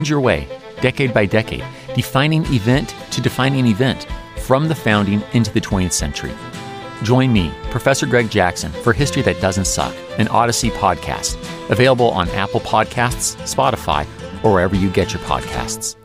your way, decade by decade, defining event to defining event, from the founding into the 20th century. Join me, Professor Greg Jackson, for History That Doesn't Suck, an Odyssey podcast, available on Apple Podcasts, Spotify, or wherever you get your podcasts.